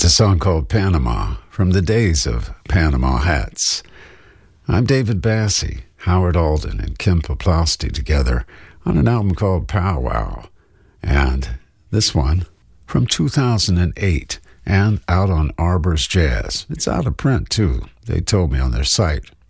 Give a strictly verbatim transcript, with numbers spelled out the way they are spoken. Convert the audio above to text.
It's a song called Panama, from the days of Panama Hats. I'm David Bassey, Howard Alden, and Kim Poplasty together on an album called Pow Wow. And this one from two thousand eight and out on Arbor's Jazz. It's out of print, too. They told me on their site.